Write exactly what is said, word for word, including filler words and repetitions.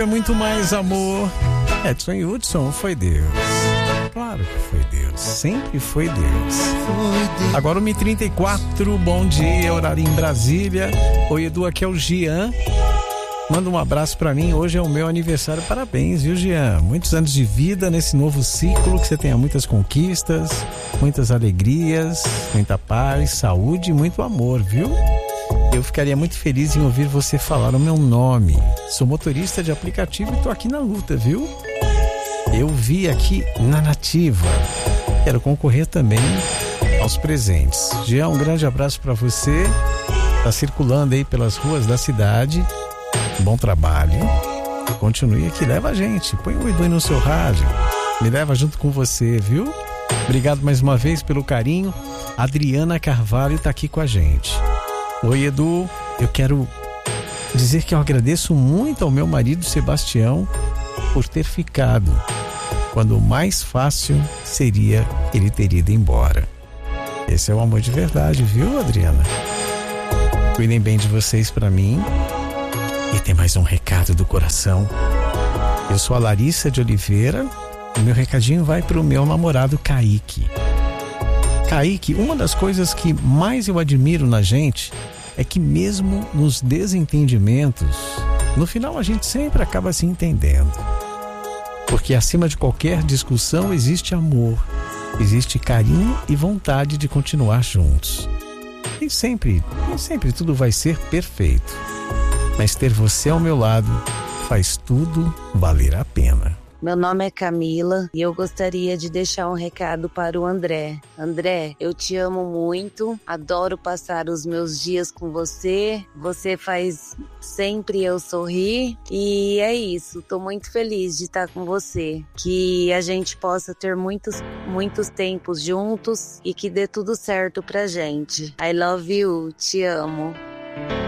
É muito mais amor. Edson Hudson, foi Deus. Claro que foi Deus, sempre foi Deus. Agora uma e trinta e quatro, bom dia, horário em Brasília. Oi Edu, aqui é o Gian. Manda um abraço pra mim, hoje é o meu aniversário, parabéns, viu Gian? Muitos anos de vida nesse novo ciclo, que você tenha muitas conquistas, muitas alegrias, muita paz, saúde e muito amor, viu? Eu ficaria muito feliz em ouvir você falar o meu nome. Sou motorista de aplicativo e tô aqui na luta, viu? Eu vi aqui na Nativa. Quero concorrer também aos presentes. Jean, um grande abraço para você. Tá circulando aí pelas ruas da cidade. Bom trabalho. Continue aqui, leva a gente. Põe o Edu no seu rádio. Me leva junto com você, viu? Obrigado mais uma vez pelo carinho. Adriana Carvalho tá aqui com a gente. Oi, Edu. Eu quero dizer que eu agradeço muito ao meu marido Sebastião por ter ficado, quando o mais fácil seria ele ter ido embora. Esse é o amor de verdade, viu, Adriana? Cuidem bem de vocês pra mim. E tem mais um recado do coração. Eu sou a Larissa de Oliveira e meu recadinho vai pro meu namorado Kaique. Kaique, uma das coisas que mais eu admiro na gente é que mesmo nos desentendimentos, no final a gente sempre acaba se entendendo. Porque acima de qualquer discussão existe amor, existe carinho e vontade de continuar juntos. Nem sempre, nem sempre tudo vai ser perfeito, mas ter você ao meu lado faz tudo valer a pena. Meu nome é Camila e eu gostaria de deixar um recado para o André. André, eu te amo muito, adoro passar os meus dias com você, você faz sempre eu sorrir e é isso, tô muito feliz de estar com você, que a gente possa ter muitos, muitos tempos juntos e que dê tudo certo pra gente. I love you, te amo.